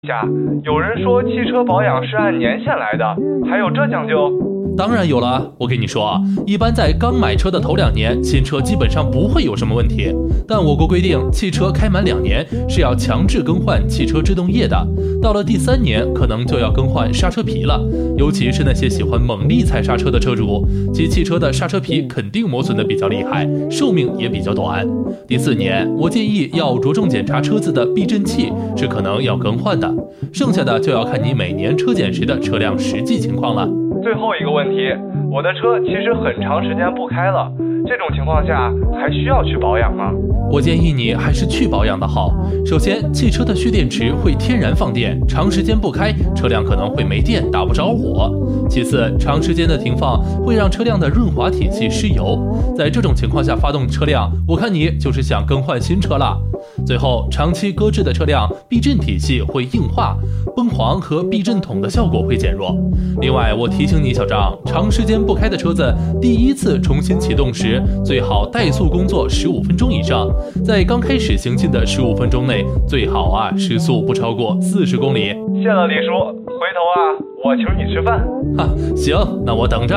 下，有人说汽车保养是按年限来的，还有这讲究？ 当然有了，我跟你说啊，一般在刚买车的头2年，新车基本上不会有什么问题。但我国规定，汽车开满2年是要强制更换汽车制动液的，到了第3年可能就要更换刹车皮了。尤其是那些喜欢猛力踩刹车的车主，其汽车的刹车皮肯定磨损的比较厉害，寿命也比较短。第4年，我建议要着重检查车子的避震器是可能要更换的，剩下的就要看你每年车检时的车辆实际情况了。 最后一个问题，我的车其实很长时间不开了，这种情况下还需要去保养吗？ 我建议你还是去保养的好。首先，汽车的蓄电池会天然放电，长时间不开，车辆可能会没电，打不着火。其次，长时间的停放会让车辆的润滑体系失油，在这种情况下发动车辆，我看你就是想更换新车了。最后，长期搁置的车辆避震体系会硬化，崩黄和避震筒的效果会减弱。另外，我提醒你小张，长时间不开的车子，第一次重新启动时，最好怠速工作15分钟以上，在刚开始行进的15分钟内，最好时速不超过40公里。 谢了李叔，回头我请你吃饭。 行，那我等着。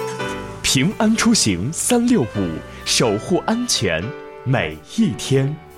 平安出行365，守护安全每一天。